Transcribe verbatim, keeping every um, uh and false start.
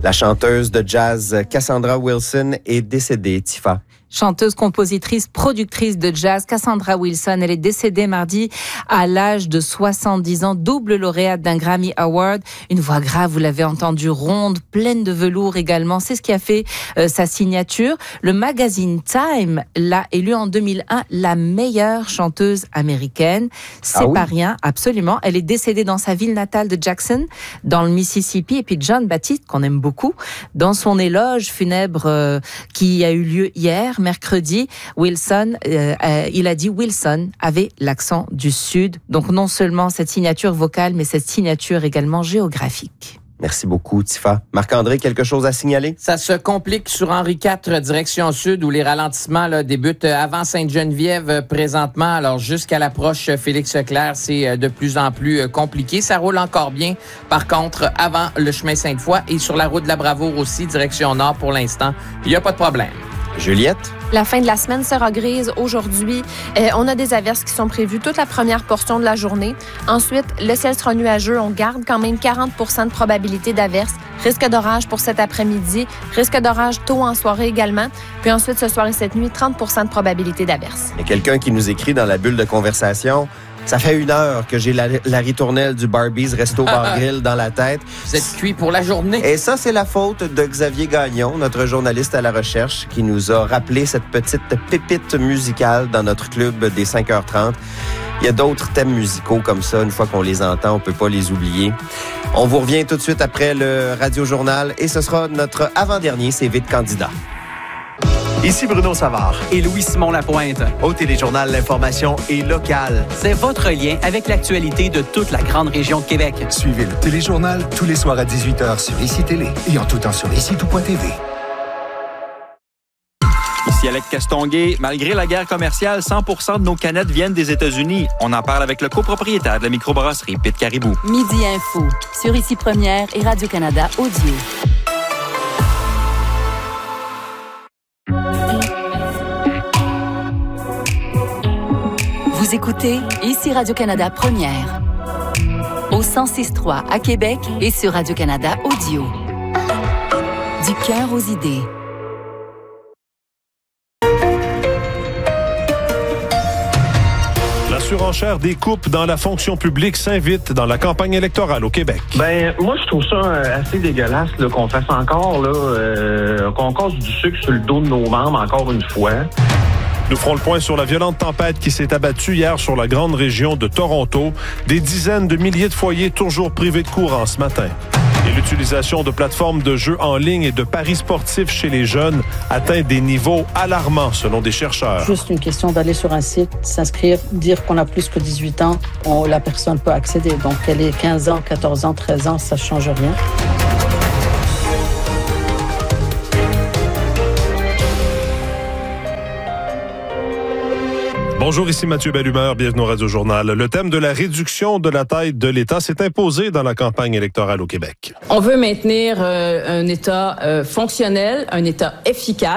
La chanteuse de jazz Cassandra Wilson est décédée, Tifa. Chanteuse, compositrice, productrice de jazz, Cassandra Wilson, elle est décédée mardi à l'âge de soixante-dix ans, double lauréate d'un Grammy Award. Une voix grave, vous l'avez entendu, ronde, pleine de velours également. C'est ce qui a fait euh, sa signature. Le magazine Time l'a élue en deux mille un la meilleure chanteuse américaine. C'est ah oui? pas rien, absolument. Elle est décédée dans sa ville natale de Jackson, dans le Mississippi. Et puis John Baptiste, qu'on aime beaucoup, dans son éloge funèbre euh, qui a eu lieu hier, mercredi, Wilson, euh, euh, il a dit Wilson avait l'accent du Sud. Donc non seulement cette signature vocale, mais cette signature également géographique. Merci beaucoup, Tifa. Marc-André, quelque chose à signaler? Ça se complique sur Henri quatre, direction sud, où les ralentissements là, débutent avant Sainte-Geneviève présentement. Alors, jusqu'à l'approche Félix-Leclerc, c'est de plus en plus compliqué. Ça roule encore bien, par contre, avant le chemin Sainte-Foy et sur la route de la Bravoure aussi, direction nord pour l'instant. Il n'y a pas de problème. Juliette? La fin de la semaine sera grise aujourd'hui. Euh, on a des averses qui sont prévues toute la première portion de la journée. Ensuite, le ciel sera nuageux. On garde quand même quarante pour cent de probabilité d'averses. Risque d'orage pour cet après-midi. Risque d'orage tôt en soirée également. Puis ensuite, ce soir et cette nuit, trente pour cent de probabilité d'averses. Il y a quelqu'un qui nous écrit dans la bulle de conversation. Ça fait une heure que j'ai la, la ritournelle du Barbies Resto Bar Grill dans la tête. Vous êtes cuit pour la journée. Et ça, c'est la faute de Xavier Gagnon, notre journaliste à la recherche, qui nous a rappelé cette petite pépite musicale dans notre club des cinq heures trente. Il y a d'autres thèmes musicaux comme ça. Une fois qu'on les entend, on peut pas les oublier. On vous revient tout de suite après le Radio-Journal et ce sera notre avant-dernier C V de candidat. Ici Bruno Savard et Louis-Simon Lapointe. Au Téléjournal, l'information est locale. C'est votre lien avec l'actualité de toute la grande région de Québec. Suivez le Téléjournal tous les soirs à dix-huit heures sur Ici Télé et en tout temps sur ici tout point t v. Ici Alec Castonguay. Malgré la guerre commerciale, cent pour cent de nos canettes viennent des États-Unis. On en parle avec le copropriétaire de la microbrasserie Pete Caribou. Midi Info sur Ici Première et Radio-Canada Audio. Vous écoutez Ici Radio-Canada Première. Au cent six trois à Québec et sur Radio-Canada Audio. Du cœur aux idées. La surenchère des coupes dans la fonction publique s'invite dans la campagne électorale au Québec. Ben, moi, je trouve ça assez dégueulasse là, qu'on fasse encore, là, euh, qu'on casse du sucre sur le dos de nos membres encore une fois. Nous ferons le point sur la violente tempête qui s'est abattue hier sur la grande région de Toronto. Des dizaines de milliers de foyers toujours privés de courant ce matin. Et l'utilisation de plateformes de jeux en ligne et de paris sportifs chez les jeunes atteint des niveaux alarmants selon des chercheurs. Juste une question d'aller sur un site, s'inscrire, dire qu'on a plus que dix-huit ans, on, la personne peut accéder. Donc elle est quinze ans, quatorze ans, treize ans, ça ne change rien. Bonjour, ici Mathieu Bellumeur, bienvenue au Radio-Journal. Le thème de la réduction de la taille de l'État s'est imposé dans la campagne électorale au Québec. On veut maintenir euh, un État euh, fonctionnel, un État efficace.